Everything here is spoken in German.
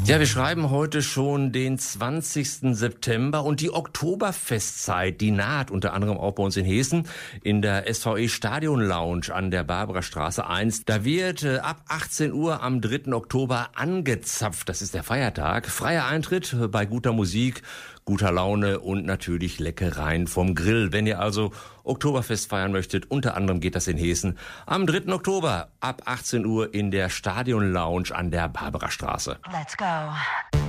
Ja, wir schreiben heute schon den 20. September und die Oktoberfestzeit, die naht unter anderem auch bei uns in Hessen in der SVE Stadion Lounge an der Barbarastraße 1. Da wird ab 18 Uhr am 3. Oktober angezapft. Das ist der Feiertag. Freier Eintritt bei guter Musik, guter Laune und natürlich Leckereien vom Grill. Wenn ihr also Oktoberfest feiern möchtet, unter anderem geht das in Hessen am 3. Oktober ab 18 Uhr in der Stadion Lounge an der Barbarastraße. Let's go.